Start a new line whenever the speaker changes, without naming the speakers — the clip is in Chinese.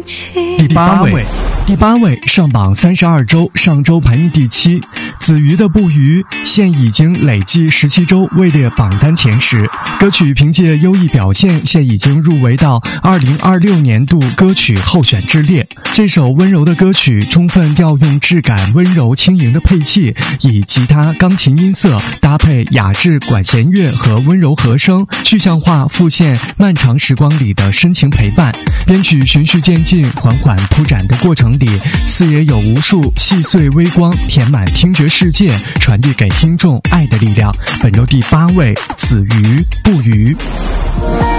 第八位上榜32周，上周排名第7。子瑜的《不渝》现已经累计17周位列榜单前10。歌曲凭借优异表现，现已经入围到2026年度歌曲候选之列。这首温柔的歌曲充分调用质感温柔轻盈的配器，以吉他、钢琴音色搭配雅致管弦乐和温柔和声，具象化复现漫长时光里的深情陪伴。编曲循序渐进，缓缓铺展的过程里，似也有无数细碎微光填满听觉世界，传递给听众爱的力量。本周第8位，子瑜《不渝》。